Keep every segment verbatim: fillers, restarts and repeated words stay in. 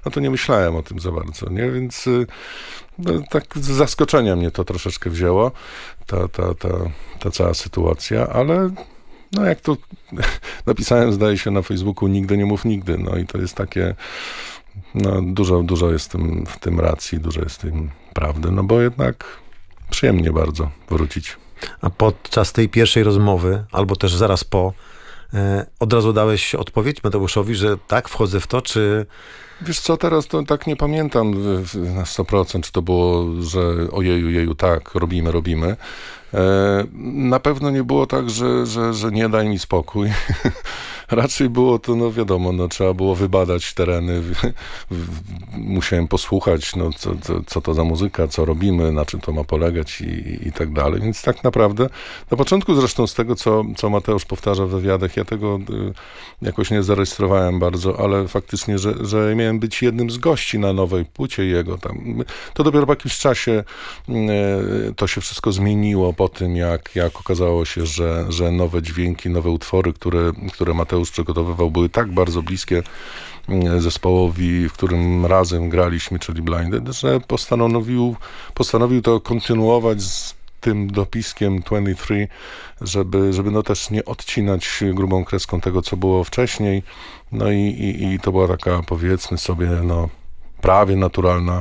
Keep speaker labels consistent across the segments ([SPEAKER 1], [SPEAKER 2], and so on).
[SPEAKER 1] no to nie myślałem o tym za bardzo, nie? Więc no, tak z zaskoczenia mnie to troszeczkę wzięło, ta, ta, ta, ta cała sytuacja, ale no jak to napisałem, zdaje się, na Facebooku, nigdy nie mów nigdy, no i to jest takie, no dużo, dużo jest w tym, w tym racji, dużo jest w tym prawdy, no bo jednak przyjemnie bardzo wrócić.
[SPEAKER 2] A podczas tej pierwszej rozmowy, albo też zaraz po, e, od razu dałeś odpowiedź Mateuszowi, że tak, wchodzę w to, czy...
[SPEAKER 1] Wiesz co, teraz to tak nie pamiętam na sto procent, czy to było, że ojeju, jeju, tak, robimy, robimy. E, na pewno nie było tak, że, że, że nie daj mi spokój. Raczej było to, no wiadomo, no, trzeba było wybadać tereny, musiałem posłuchać, no, co, co, co to za muzyka, co robimy, na czym to ma polegać i, i tak dalej. Więc tak naprawdę, na początku zresztą z tego, co, co Mateusz powtarza w wywiadach, ja tego y, jakoś nie zarejestrowałem bardzo, ale faktycznie, że, że miałem być jednym z gości na nowej płycie jego tam. To dopiero po jakimś czasie y, to się wszystko zmieniło po tym, jak, jak okazało się, że, że nowe dźwięki, nowe utwory, które, które Mateusz przygotowywał, były tak bardzo bliskie zespołowi, w którym razem graliśmy, czyli Blinded, że postanowił, postanowił to kontynuować z tym dopiskiem dwadzieścia trzy, żeby, żeby no też nie odcinać grubą kreską tego, co było wcześniej. No i, i, i to była taka, powiedzmy sobie, no prawie naturalna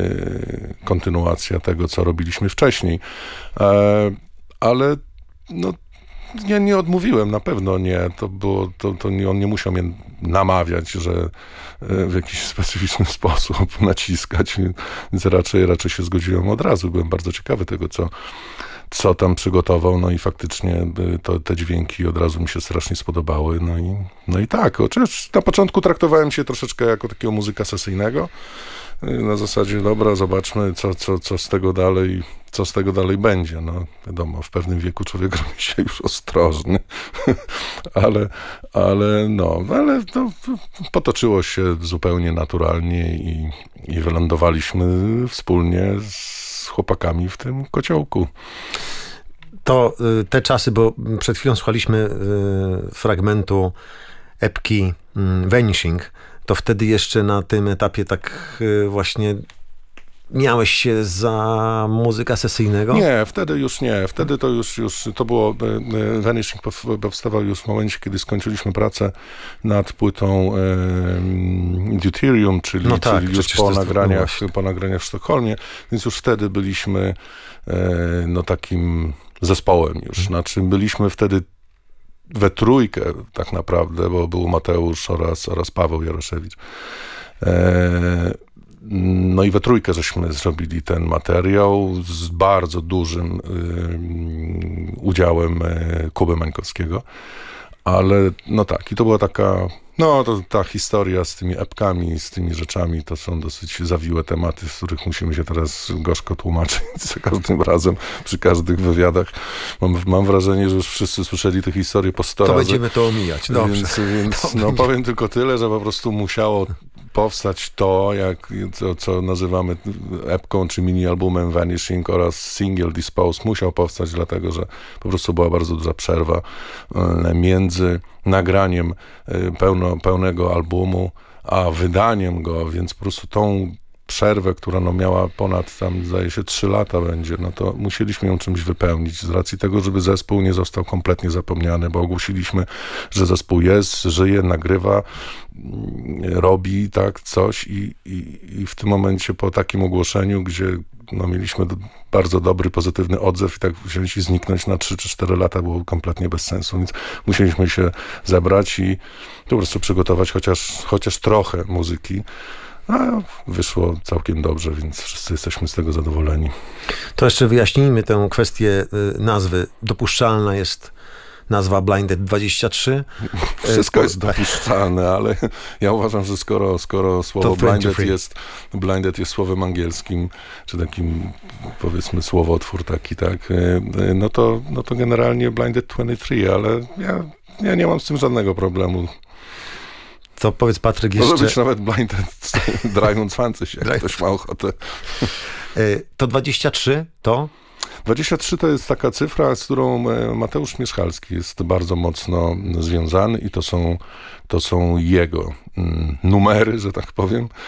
[SPEAKER 1] y, kontynuacja tego, co robiliśmy wcześniej. E, ale no Ja nie odmówiłem, na pewno nie. To było, to, to nie, on nie musiał mnie namawiać, że w jakiś specyficzny sposób naciskać, więc raczej, raczej się zgodziłem od razu. Byłem bardzo ciekawy tego, co, co tam przygotował, no i faktycznie to, te dźwięki od razu mi się strasznie spodobały. No i, no i tak, oczywiście na początku traktowałem się troszeczkę jako takiego muzyka sesyjnego. Na zasadzie, dobra, zobaczmy, co, co, co z tego dalej, co z tego dalej będzie. No, wiadomo, w pewnym wieku człowiek robi się już ostrożny, ale, ale no, ale to potoczyło się zupełnie naturalnie i, i wylądowaliśmy wspólnie z chłopakami w tym kociołku.
[SPEAKER 2] To y, te czasy, bo przed chwilą słuchaliśmy y, fragmentu epki y, Vanishing, to wtedy jeszcze na tym etapie tak y, właśnie miałeś się za muzyka sesyjnego?
[SPEAKER 1] Nie, wtedy już nie. Wtedy to już, już to było, e, Vanishing powstawał już w momencie, kiedy skończyliśmy pracę nad płytą e, Deuterium, czyli,
[SPEAKER 2] no tak,
[SPEAKER 1] czyli już po nagraniach, po nagraniach w Sztokholmie, więc już wtedy byliśmy e, no takim zespołem już. Znaczy byliśmy wtedy we trójkę tak naprawdę, bo był Mateusz oraz, oraz Paweł Jaroszewicz. E, No i we trójkę żeśmy zrobili ten materiał z bardzo dużym y, udziałem y, Kuby Mańkowskiego, ale no tak, i to była taka, no to ta historia z tymi epkami, z tymi rzeczami, to są dosyć zawiłe tematy, z których musimy się teraz gorzko tłumaczyć za każdym razem, przy każdych wywiadach. Mam, mam wrażenie, że już wszyscy słyszeli tę historię po sto
[SPEAKER 2] to
[SPEAKER 1] razy.
[SPEAKER 2] To będziemy to omijać, dobrze.
[SPEAKER 1] Więc, więc no, powiem tylko tyle, że po prostu musiało powstać to, jak, co, co nazywamy epką czy mini-albumem Vanishing oraz single Dispose musiał powstać, dlatego że po prostu była bardzo duża przerwa między nagraniem pełno, pełnego albumu, a wydaniem go, więc po prostu tą przerwę, która no miała ponad tam, zdaje się, trzy lata będzie, no to musieliśmy ją czymś wypełnić z racji tego, żeby zespół nie został kompletnie zapomniany, bo ogłosiliśmy, że zespół jest, żyje, nagrywa, robi tak coś i, i, i w tym momencie po takim ogłoszeniu, gdzie no, mieliśmy bardzo dobry, pozytywny odzew i tak wziąć i zniknąć na trzy czy cztery lata było kompletnie bez sensu, więc musieliśmy się zebrać i po prostu przygotować chociaż, chociaż trochę muzyki. A wyszło całkiem dobrze, więc wszyscy jesteśmy z tego zadowoleni.
[SPEAKER 2] To jeszcze wyjaśnijmy tę kwestię nazwy. Dopuszczalna jest nazwa Blinded dwadzieścia trzy.
[SPEAKER 1] Wszystko jest dopuszczalne, ale ja uważam, że skoro, skoro słowo blinded jest, blinded jest słowem angielskim, czy takim, powiedzmy, słowotwór taki, tak, no to, no to generalnie Blinded dwadzieścia trzy, ale ja, ja nie mam z tym żadnego problemu.
[SPEAKER 2] To powiedz, Patryk, jeszcze...
[SPEAKER 1] Może być nawet Blinded dreiundzwanzig, jak ktoś ma ochotę.
[SPEAKER 2] To dwadzieścia trzy to?
[SPEAKER 1] dwadzieścia trzy to jest taka cyfra, z którą Mateusz Mieszkalski jest bardzo mocno związany i to są, to są jego numery, że tak powiem.